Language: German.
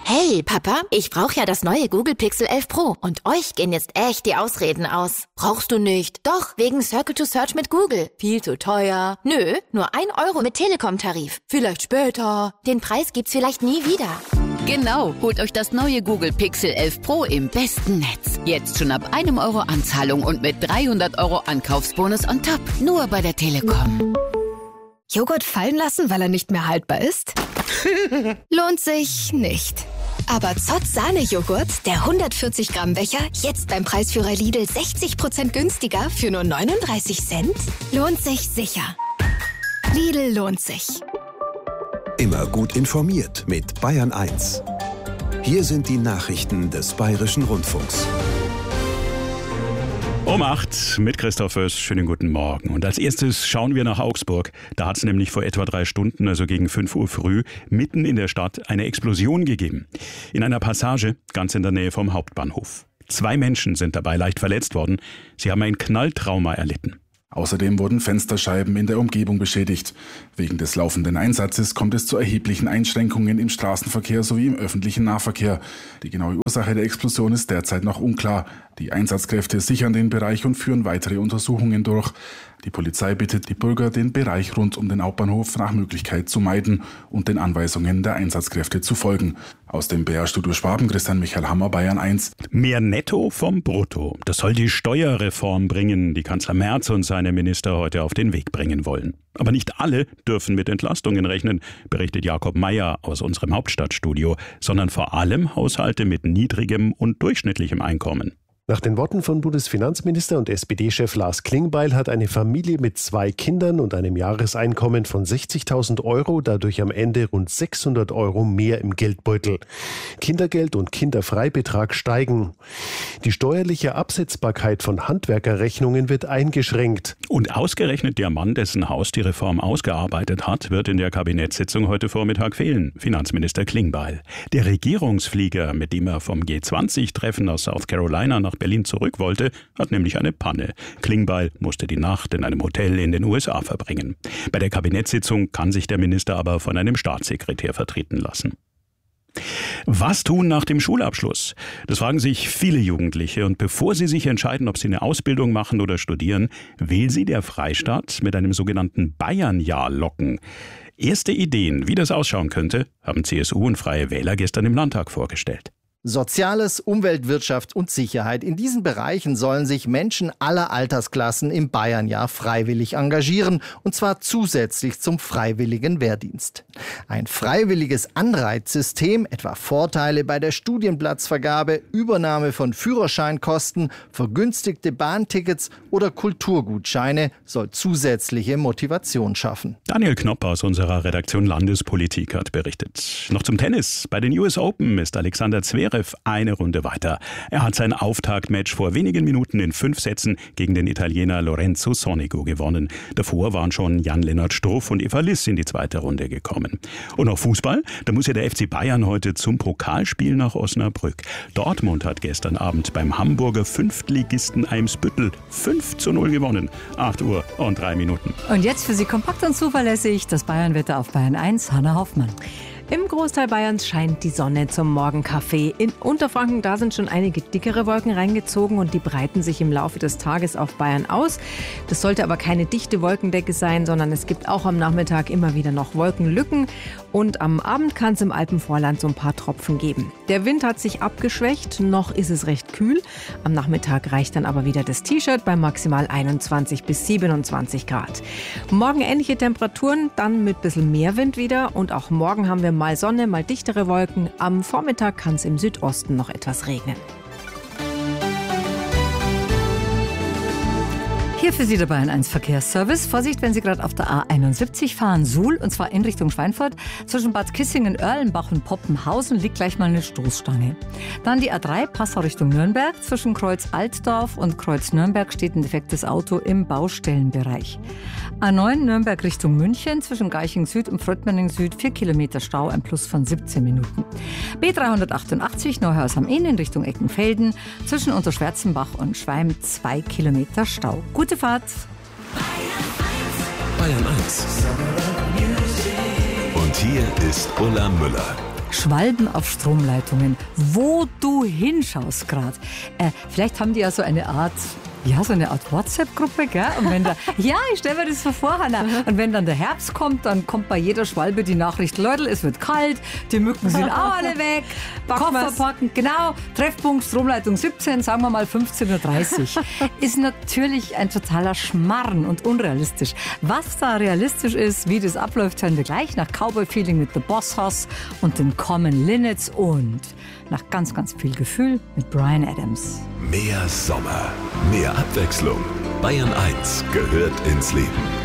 Hey, Papa, ich brauche ja das neue Google Pixel 11 Pro und euch gehen jetzt echt die Ausreden aus. Brauchst du nicht? Doch, wegen Circle to Search mit Google. Viel zu teuer. Nö, nur 1 Euro mit Telekom-Tarif. Vielleicht später. Den Preis gibt's vielleicht nie wieder. Genau, holt euch das neue Google Pixel 11 Pro im besten Netz. Jetzt schon ab 1 Euro Anzahlung und mit 300 Euro Ankaufsbonus on top. Nur bei der Telekom. Joghurt fallen lassen, weil er nicht mehr haltbar ist? Lohnt sich nicht. Aber Zott Sahne-Joghurt, der 140 Gramm Becher, jetzt beim Preisführer Lidl 60% günstiger für nur 39 Cent? Lohnt sich sicher. Lidl lohnt sich. Immer gut informiert mit Bayern 1. Hier sind die Nachrichten des Bayerischen Rundfunks. Um 8 mit Christoph Föß. Schönen guten Morgen. Und als erstes schauen wir nach Augsburg. Da hat es nämlich vor etwa 3 Stunden, also gegen 5 Uhr früh, mitten in der Stadt eine Explosion gegeben. In einer Passage ganz in der Nähe vom Hauptbahnhof. 2 Menschen sind dabei leicht verletzt worden. Sie haben ein Knalltrauma erlitten. Außerdem wurden Fensterscheiben in der Umgebung beschädigt. Wegen des laufenden Einsatzes kommt es zu erheblichen Einschränkungen im Straßenverkehr sowie im öffentlichen Nahverkehr. Die genaue Ursache der Explosion ist derzeit noch unklar. Die Einsatzkräfte sichern den Bereich und führen weitere Untersuchungen durch. Die Polizei bittet die Bürger, den Bereich rund um den Hauptbahnhof nach Möglichkeit zu meiden und den Anweisungen der Einsatzkräfte zu folgen. Aus dem BR-Studio Schwaben, Christian Michael Hammer, Bayern 1. Mehr Netto vom Brutto. Das soll die Steuerreform bringen, die Kanzler Merz und seine Minister heute auf den Weg bringen wollen. Aber nicht alle dürfen mit Entlastungen rechnen, berichtet Jakob Meyer aus unserem Hauptstadtstudio, sondern vor allem Haushalte mit niedrigem und durchschnittlichem Einkommen. Nach den Worten von Bundesfinanzminister und SPD-Chef Lars Klingbeil hat eine Familie mit 2 Kindern und einem Jahreseinkommen von 60.000 Euro dadurch am Ende rund 600 Euro mehr im Geldbeutel. Kindergeld und Kinderfreibetrag steigen. Die steuerliche Absetzbarkeit von Handwerkerrechnungen wird eingeschränkt. Und ausgerechnet der Mann, dessen Haus die Reform ausgearbeitet hat, wird in der Kabinettssitzung heute Vormittag fehlen. Finanzminister Klingbeil. Der Regierungsflieger, mit dem er vom G20-Treffen aus South Carolina nach Berlin zurück wollte, hat nämlich eine Panne. Klingbeil musste die Nacht in einem Hotel in den USA verbringen. Bei der Kabinettssitzung kann sich der Minister aber von einem Staatssekretär vertreten lassen. Was tun nach dem Schulabschluss? Das fragen sich viele Jugendliche. Und bevor sie sich entscheiden, ob sie eine Ausbildung machen oder studieren, will sie der Freistaat mit einem sogenannten Bayernjahr locken. Erste Ideen, wie das ausschauen könnte, haben CSU und Freie Wähler gestern im Landtag vorgestellt. Soziales, Umwelt, Wirtschaft und Sicherheit. In diesen Bereichen sollen sich Menschen aller Altersklassen im Bayernjahr freiwillig engagieren, und zwar zusätzlich zum freiwilligen Wehrdienst. Ein freiwilliges Anreizsystem, etwa Vorteile bei der Studienplatzvergabe, Übernahme von Führerscheinkosten, vergünstigte Bahntickets oder Kulturgutscheine, soll zusätzliche Motivation schaffen. Daniel Knopp aus unserer Redaktion Landespolitik hat berichtet. Noch zum Tennis. Bei den US Open ist Alexander Zverev eine Runde weiter. Er hat sein Auftaktmatch vor wenigen Minuten in 5 Sätzen gegen den Italiener Lorenzo Sonego gewonnen. Davor waren schon Jan-Lennart Struff und Eva Liss in die 2. Runde gekommen. Und noch Fußball? Da muss ja der FC Bayern heute zum Pokalspiel nach Osnabrück. Dortmund hat gestern Abend beim Hamburger Fünftligisten Eimsbüttel 5:0 gewonnen. 8 Uhr und 3 Minuten. Und jetzt für Sie kompakt und zuverlässig das Bayernwetter auf Bayern 1, Hanna Hoffmann. Im Großteil Bayerns scheint die Sonne zum Morgenkaffee. In Unterfranken, da sind schon einige dickere Wolken reingezogen und die breiten sich im Laufe des Tages auf Bayern aus. Das sollte aber keine dichte Wolkendecke sein, sondern es gibt auch am Nachmittag immer wieder noch Wolkenlücken. Und am Abend kann es im Alpenvorland so ein paar Tropfen geben. Der Wind hat sich abgeschwächt, noch ist es recht kühl. Am Nachmittag reicht dann aber wieder das T-Shirt bei maximal 21 bis 27 Grad. Morgen ähnliche Temperaturen, dann mit ein bisschen mehr Wind wieder. Und auch morgen haben wir mal Sonne, mal dichtere Wolken. Am Vormittag kann es im Südosten noch etwas regnen. Hier für Sie der Bayern 1 Verkehrsservice. Vorsicht, wenn Sie gerade auf der A71 fahren, Suhl, und zwar in Richtung Schweinfurt. Zwischen Bad Kissingen, Erlenbach und Poppenhausen liegt gleich mal eine Stoßstange. Dann die A3 Passau Richtung Nürnberg. Zwischen Kreuz Altdorf und Kreuz Nürnberg steht ein defektes Auto im Baustellenbereich. A9 Nürnberg Richtung München. Zwischen Garching Süd und Fröttmenning Süd 4 Kilometer Stau, ein Plus von 17 Minuten. B388 Neuhaus am Inn in Richtung Eckenfelden. Zwischen Unterschwärzenbach und Schweim 2 Kilometer Stau. Gute Fahrt. Bayern 1. Und hier ist Ulla Müller. Schwalben auf Stromleitungen. Wo du hinschaust gerade. Vielleicht haben die ja so eine Art WhatsApp-Gruppe, gell? Und wenn ich stelle mir das so vor, Hannah. Und wenn dann der Herbst kommt, dann kommt bei jeder Schwalbe die Nachricht, Leute, es wird kalt, die Mücken sind auch alle weg, Koffer packen, genau, Treffpunkt, Stromleitung 17, sagen wir mal 15.30 Uhr. Ist natürlich ein totaler Schmarrn und unrealistisch. Was da realistisch ist, wie das abläuft, hören wir gleich nach Cowboy Feeling mit The Boss Hoss und den Common Linnets und nach ganz, ganz viel Gefühl mit Bryan Adams. Mehr Sommer, mehr Abwechslung. Bayern 1 gehört ins Leben.